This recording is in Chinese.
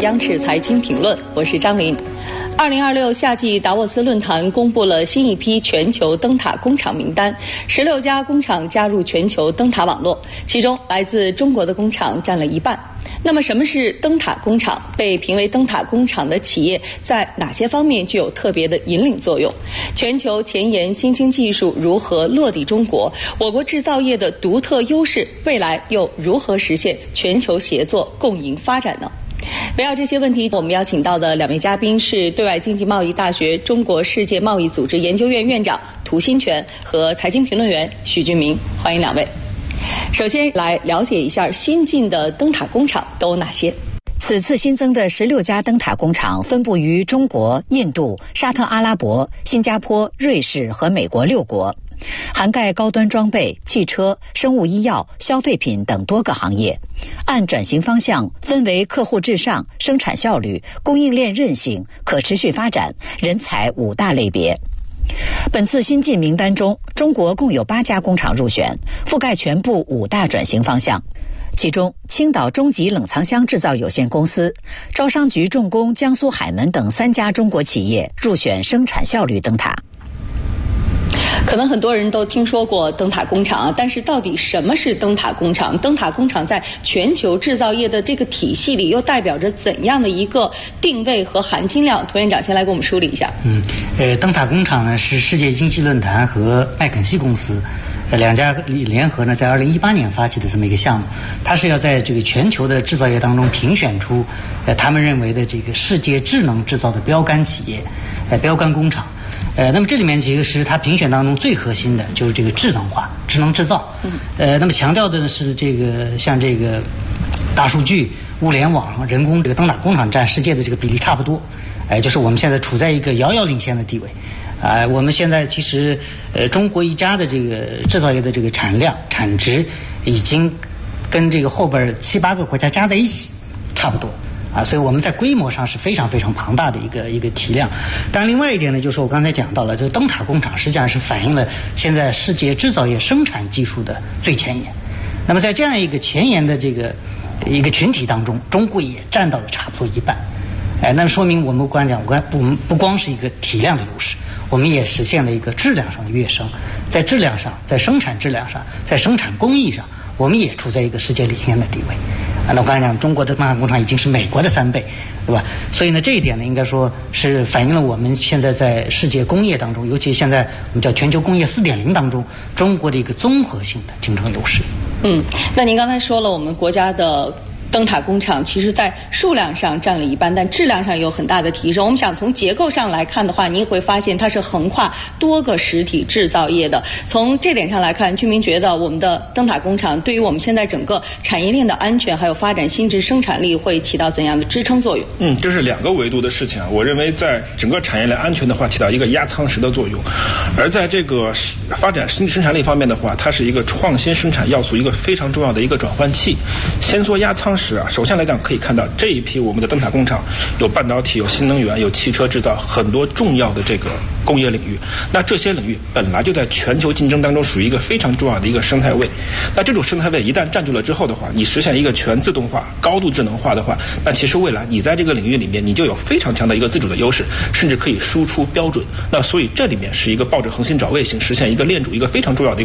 央视财经评论，我是张琳。2026夏季达沃斯论坛公布了新一批全球灯塔工厂名单，16家工厂加入全球灯塔网络，其中来自中国的工厂占了一半。那么什么是灯塔工厂？被评为灯塔工厂的企业在哪些方面具有特别的引领作用？全球前沿新兴技术如何落地中国？我国制造业的独特优势未来又如何实现全球协作共赢发展呢？围绕这些问题，我们邀请到的两位嘉宾是对外经济贸易大学中国世界贸易组织研究院院长涂新全和财经评论员许俊明，欢迎两位。首先来了解一下新进的灯塔工厂都有哪些。 此次新增的16家灯塔工厂分布于中国、印度、沙特阿拉伯、新加坡、瑞士和美国6国，涵盖高端装备、汽车、生物医药、消费品等多个行业。按转型方向分为客户至上、生产效率、供应链韧性、可持续发展、人才5大类别。本次新进名单中，中国共有8家工厂入选，覆盖全部5大转型方向。其中，青岛中级冷藏箱制造有限公司、招商局重工江苏海门等3家中国企业入选生产效率灯塔。 可能很多人都听说过灯塔工厂，但是到底什么是灯塔工厂？灯塔工厂在全球制造业的这个体系里又代表着怎样的一个定位和含金量？涂院长先来给我们梳理一下。 灯塔工厂呢是世界经济论坛和麦肯锡公司2家联合呢在2018年发起的这么一个项目，它是要在这个全球的制造业当中评选出他们认为的这个世界智能制造的标杆企业、标杆工厂。那么这里面其实它评选当中最核心的就是这个智能化、智能制造。那么强调的呢是这个像这个大数据、物联网、人工，这个灯塔工厂占世界的这个比例差不多。就是我们现在处在一个遥遥领先的地位。我们现在其实中国一家的这个制造业的这个产量、产值已经跟这个后边7、8个国家加在一起差不多。所以我们在规模上是非常非常庞大的一个体量。但另外一点呢，就是我刚才讲到了，这灯塔工厂实际上是反映了现在世界制造业生产技术的最前沿。那么在这样一个前沿的这个一个群体当中，中国也占到了差不多一半。那说明我们不光是一个体量的优势，我们也实现了一个质量上的跃升。在质量上，在生产质量上，在生产工艺上，我们也处在一个世界领先的地位。那我刚才讲，中国的灯塔工厂已经是美国的3倍，对吧？所以呢，这一点呢，应该说是反映了我们现在在世界工业当中，尤其现在我们叫全球工业4.0当中，中国的一个综合性的竞争优势。 那您刚才说了，我们国家的灯塔工厂其实在数量上占了一半，但质量上有很大的提升。我们想从结构上来看的话，您会发现它是横跨多个实体制造业的。从这点上来看，俊明觉得我们的灯塔工厂对于我们现在整个产业链的安全还有发展新质生产力会起到怎样的支撑作用？ 这是2个维度的事情。我认为在整个产业链安全的话，起到一个压舱石的作用；而在这个发展新质生产力方面的话，它是一个创新生产要素一个非常重要的一个转换器。先说压舱石首先来讲可以看到这一批我们的灯塔工厂有半导体、有新能源、有汽车制造，很多重要的这个工业领域。那这些领域本来就在全球竞争当中属于一个非常重要的一个生态位。那这种生态位一旦占据了之后的话，你实现一个全自动化、高度智能化的话，那其实未来你在这个领域里面你就有非常强的一个自主的优势，甚至可以输出标准。那所以这里面是一个抱着恒心找卫星，实现一个链主一个非常重要的一个